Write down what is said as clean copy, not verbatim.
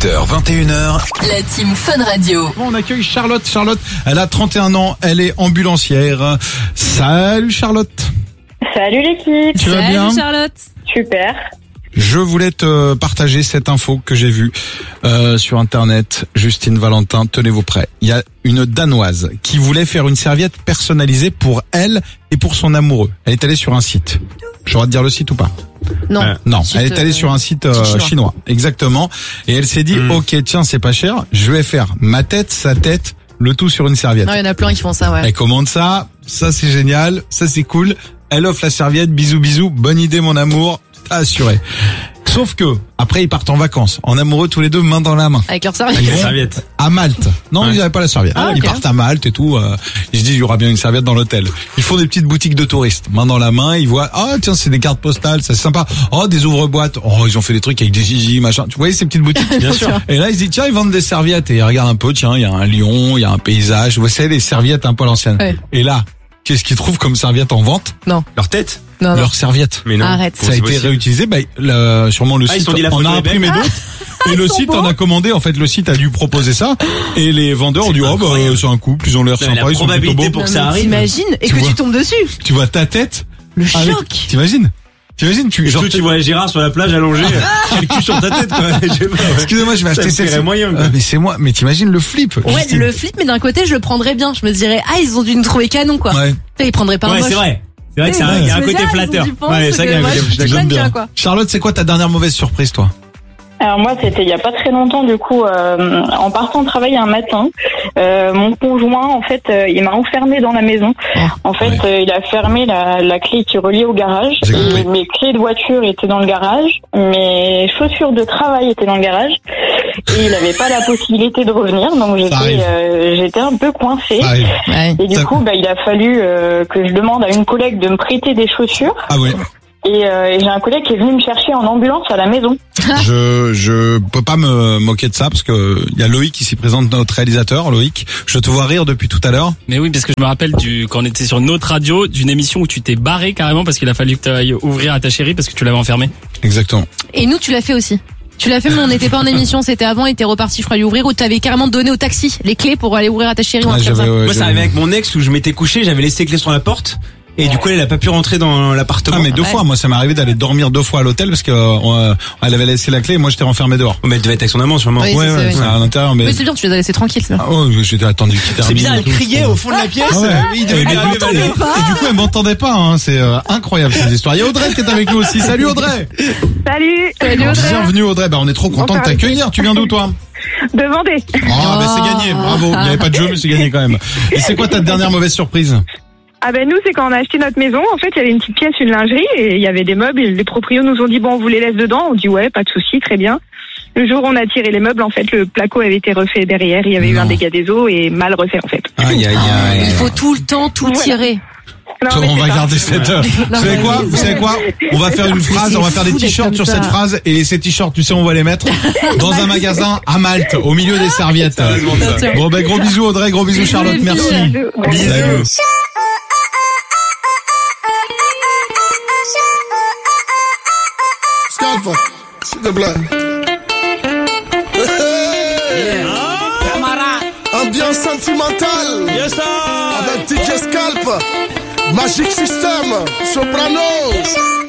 18h, 21h. La team Fun Radio. On accueille Charlotte. Charlotte, elle a 31 ans, elle est ambulancière. Salut Charlotte. Salut l'équipe. Tu vas bien ? Salut Charlotte. Super. Je voulais te partager cette info que j'ai vue sur internet. Justine Valentin, tenez-vous prêts. Il y a une Danoise qui voulait faire une serviette personnalisée pour elle et pour son amoureux. Elle est allée sur un site. J'aurais de dire le site ou pas ? Non. Non, elle est allée sur un site chinois. Exactement. Et elle s'est dit, ok, tiens, c'est pas cher. Je vais faire ma tête, sa tête, le tout sur une serviette. Non, il y en a plein qui font ça, ouais. Elle commande ça c'est génial, ça c'est cool. Elle offre la serviette, bisous bisous, bonne idée mon amour, t'as assuré. Sauf que, après ils partent en vacances, en amoureux tous les deux, main dans la main. Avec leur serviette. Ils vont à Malte. Non, ils n'avaient pas la serviette. Ils partent à Malte et tout. Ils se disent, il y aura bien une serviette dans l'hôtel. Ils font des petites boutiques de touristes. Main dans la main, ils voient, tiens, c'est des cartes postales, ça c'est sympa. Des ouvre-boîtes. Ils ont fait des trucs avec des zizi, machin. Tu voyez ces petites boutiques? Bien sûr. Et là, ils se disent, tiens, ils vendent des serviettes. Et ils regardent un peu, tiens, il y a un lion, il y a un paysage. Vous savez, les serviettes un peu à l'ancienne. Ouais. Et là, qu'est-ce qu'ils trouvent comme serviette en vente? Non. Leur tête? Non. Leur serviette. Mais non. Arrête. Ça a été réutilisé, sûrement le ils site se sont dit la en photo a est imprimé belle. d'autres. Et le site en a commandé, en fait, le site a dû proposer ça. Et les vendeurs ont dit, c'est un couple, ils ont l'air Non, mais sympas, la ils sont plutôt probabilité beaux. pour que ça arrive. T'imagines et Tu que vois. tu tombes dessus. Tu vois ta tête. Le avec- choc. T'imagines, Surtout, tu vois un Gérard sur la plage allongé, quel cul sur ta tête, quoi. Je sais pas, ouais. excusez-moi, je vais Ça acheter me cette ferait moyen, quoi. mais c'est moi, mais t'imagines le flip. Ouais, Justine. le flip, mais d'un côté, je le prendrais bien. Je me dirais, ils ont dû nous trouver canon, quoi. Ouais. Ils prendraient pas un Ouais, moche. c'est vrai. C'est vrai que Ouais, il y a un je me côté dis, flatteur. ils ont dû penser Ouais, c'est vrai qu'il y a un que côté moi, je flatteur. j'aime bien, quoi. Charlotte, c'est quoi ta dernière mauvaise surprise, toi? Alors moi, c'était il y a pas très longtemps, du coup, en partant travailler un matin, mon conjoint, en fait, il m'a enfermé dans la maison. En fait, il a fermé la clé qui reliait au garage. J'ai compris. Et mes clés de voiture étaient dans le garage, mes chaussures de travail étaient dans le garage, et il n'avait pas la possibilité de revenir, donc j'étais un peu coincée. Ça arrive. Ouais. Et du Ça- coup, il a fallu que je demande à une collègue de me prêter des chaussures. Ah ouais. Et j'ai un collègue qui est venu me chercher en ambulance à la maison. Je peux pas me moquer de ça parce que il y a Loïc qui s'y présente, notre réalisateur. Loïc, je te vois rire depuis tout à l'heure. Mais oui, parce que je me rappelle quand on était sur une autre radio, d'une émission où tu t'es barré carrément parce qu'il a fallu que tu ailles ouvrir à ta chérie parce que tu l'avais enfermée. Exactement. Et nous, tu l'as fait aussi. Tu l'as fait, mais on n'était pas en émission, c'était avant, et t'es reparti, je crois, lui ouvrir, ou t'avais carrément donné au taxi les clés pour aller ouvrir à ta chérie ou un truc comme ça. Moi, ça arrivait avec mon ex où je m'étais couché, j'avais laissé les clés sur la porte. Et du coup, elle a pas pu rentrer dans l'appartement. Mais deux fois, moi ça m'est arrivé d'aller dormir 2 fois à l'hôtel parce que elle avait laissé la clé et moi j'étais renfermé dehors. Mais elle devait être avec son amant, sûrement. Oui, c'est ça, oui. à l'intérieur, mais Mais c'est bien, tu les as laissés tranquilles, ça. j'étais attendu qu'il termine. C'est bizarre, elle et tout, criait c'était- au fond de la pièce. Ah ouais. Il devait Et lui du arriver coup, des- et du coup, elle m'entendait pas, hein. C'est incroyable cette histoire. Il y a Audrey qui est avec nous aussi. Salut Audrey. Salut Bienvenue Audrey. On est trop content de t'accueillir. Tu viens d'où toi? De Vendée. C'est gagné. Bravo. Il n'y avait pas de jeu, mais c'est gagné quand même. Et c'est quoi ta dernière mauvaise surprise? Nous, c'est quand on a acheté notre maison, en fait, il y avait une petite pièce, une lingerie, et il y avait des meubles, et les proprios nous ont dit, on vous les laisse dedans. On dit, ouais, pas de souci, très bien. Le jour où on a tiré les meubles, en fait, le placo avait été refait derrière, il y avait eu un dégât des eaux et mal refait, en fait. Aïe, aïe, aïe. Il faut tout le temps tout tirer. Non, mais On c'est va pas- garder cette heure. Vous savez quoi? On va faire une phrase, on va faire des fou d'être t-shirts comme sur ça. cette phrase et ces t-shirts, tu sais, on va les mettre dans un magasin à Malte, au milieu des serviettes. Bien sûr. Bon, gros bisous Audrey, gros bisous Charlotte, merci. Bisous. Salut. Scalp, s'il te plaît. Ambiance sentimentale. Avec DJ Scalp, Magic System, Soprano.